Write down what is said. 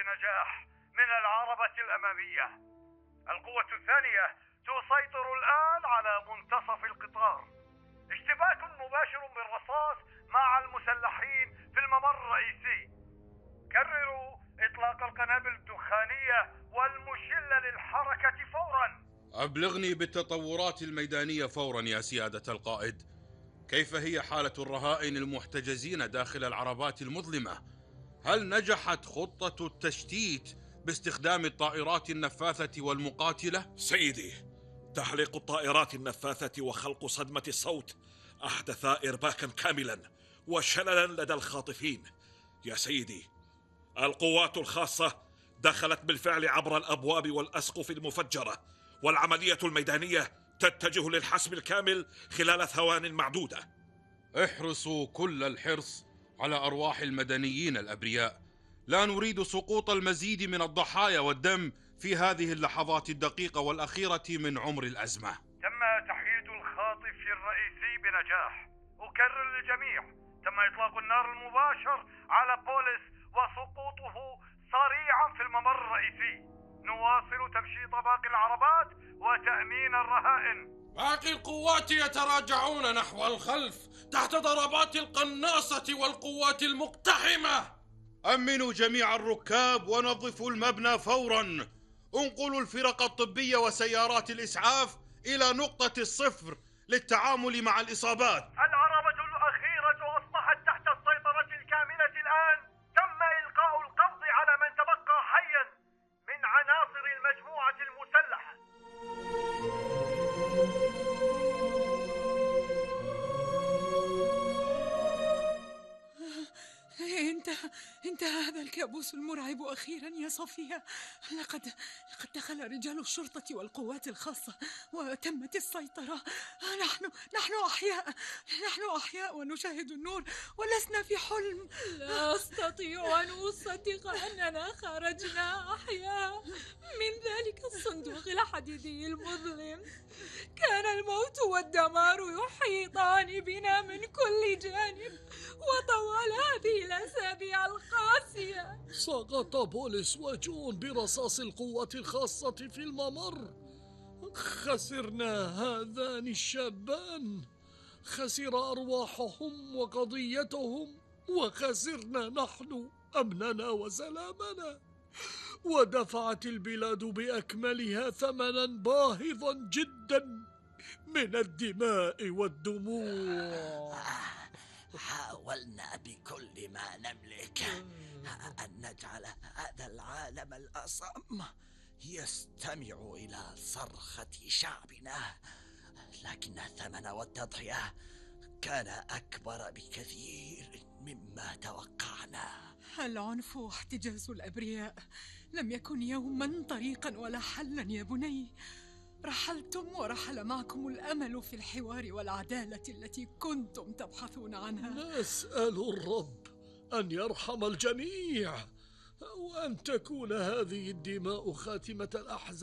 بنجاح من العربة الأمامية. القوة الثانية تسيطر الآن على منتصف القطار. اشتباك مباشر بالرصاص مع المسلحين في الممر الرئيسي. كرروا إطلاق القنابل الدخانية والمشلة للحركة فورا. أبلغني بالتطورات الميدانية فورا يا سيادة القائد. كيف هي حالة الرهائن المحتجزين داخل العربات المظلمة؟ هل نجحت خطة التشتيت باستخدام الطائرات النفاثة والمقاتلة؟ سيدي، تحليق الطائرات النفاثة وخلق صدمة الصوت أحدثا إرباكا كاملا وشللا لدى الخاطفين. يا سيدي، القوات الخاصة دخلت بالفعل عبر الأبواب والأسقف المفجرة، والعملية الميدانية تتجه للحسم الكامل خلال ثوان معدودة. احرصوا كل الحرص على أرواح المدنيين الأبرياء. لا نريد سقوط المزيد من الضحايا والدم في هذه اللحظات الدقيقة والأخيرة من عمر الأزمة. تم تحييد الخاطف الرئيسي بنجاح. أكرر للجميع، تم إطلاق النار المباشر على بوليس وسقوطه سريعا في الممر الرئيسي. نواصل تمشيط باقي العربات وتأمين الرهائن. باقي القوات يتراجعون نحو الخلف تحت ضربات القناصة والقوات المقتحمة. أمنوا جميع الركاب ونظفوا المبنى فورا. انقلوا الفرق الطبية وسيارات الإسعاف إلى نقطة الصفر للتعامل مع الإصابات. العربة الأخيرة أصبحت تحت السيطرة الكاملة الآن. تم إلقاء القبض على من تبقى حيا من عناصر المجموعة المسلحة. انتهى هذا الكابوس المرعب أخيرا يا صفية. لقد دخل رجال الشرطة والقوات الخاصة وتمت السيطرة. نحن أحياء ونشاهد النور ولسنا في حلم. لا أستطيع أن أصدق أننا خرجنا أحياء من ذلك الصندوق الحديدي المظلم. كان الموت والدمار يحيطان بنا من كل جانب، وطوال هذه الأسابيع القاسية سقط بوليس وجون برصاص القوة الخاصة في الممر. خسرنا هذان الشابان، خسر أرواحهم وقضيتهم، وخسرنا نحن أمننا وسلامنا. ودفعت البلاد بأكملها ثمنا باهظا جدا من الدماء والدموع. حاولنا بكل ما نملك أن نجعل هذا العالم الأصم يستمع إلى صرخة شعبنا، لكن الثمن والتضحية كان أكبر بكثير مما توقعنا. العنف واحتجاز الأبرياء لم يكن يوما طريقا ولا حلا يا بني. رحلتم ورحل معكم الأمل في الحوار والعدالة التي كنتم تبحثون عنها. نسأل الرب أن يرحم الجميع وأن تكون هذه الدماء خاتمة الأحزان.